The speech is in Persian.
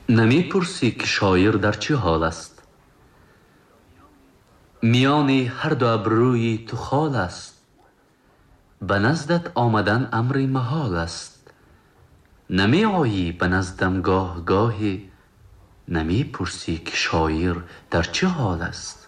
نمی پرسی که شاعر در چه حال است؟ میان هر دو ابروی تو خال است. به نزدت آمدن امر محال است. نمی آیی به نزدم گاه گاهی، نمی پرسی که شاعر در چه حال است؟